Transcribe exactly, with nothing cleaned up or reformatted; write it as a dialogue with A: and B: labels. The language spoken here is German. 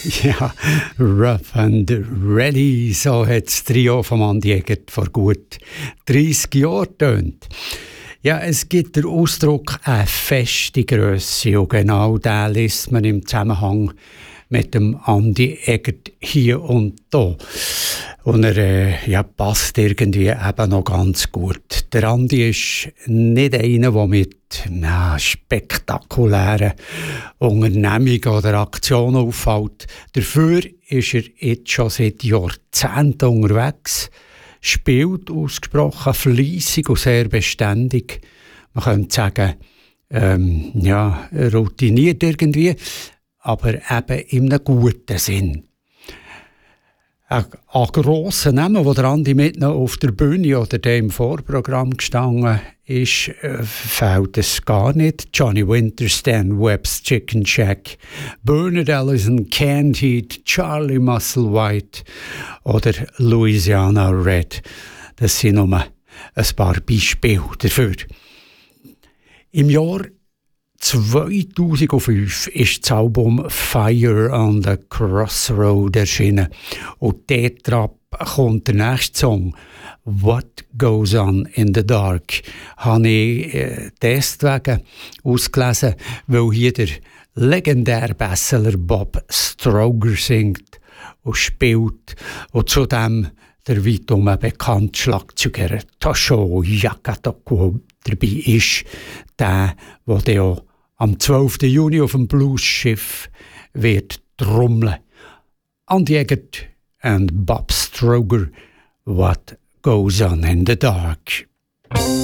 A: Ja, Rough and Ready, so hat das Trio von Andi Egert vor gut dreissig Jahren getönt. Ja, es gibt den Ausdruck eine feste Grösse und genau den liest man im Zusammenhang mit dem Andi Egert hier und da. Und er äh, ja, passt irgendwie eben noch ganz gut. Der Andi ist nicht einer, der mit na, spektakulären Unternehmungen oder Aktionen auffällt. Dafür ist er jetzt schon seit Jahrzehnten unterwegs, spielt ausgesprochen fleissig und sehr beständig. Man könnte sagen, ähm, ja, routiniert irgendwie, aber eben in einem guten Sinn. Ein, ein grosser Name, der Andi mit noch auf der Bühne oder dem Vorprogramm gestanden ist, äh, fehlt es gar nicht. Johnny Winter, Stan Webb's Chicken Shack, Bernard Allison, Canned Heat, Charlie Musselwhite oder Louisiana Red. Das sind nur ein paar Beispiele dafür. Im Jahr zweitausendfünf ist das Album Fire on the Crossroad erschienen. Und dort kommt der nächste Song, What Goes On in the Dark. Habe ich äh, deswegen ausgelesen, weil hier der legendäre Bestseller Bob Stroger singt und spielt. Und zudem der weitum bekannte Schlagzeuger Toshio Yagatoko dabei ist, der, der auch am zwölften Juni auf dem Blues-Schiff wird trommeln. Andi Egert and Bob Stroger, What Goes On in the Dark.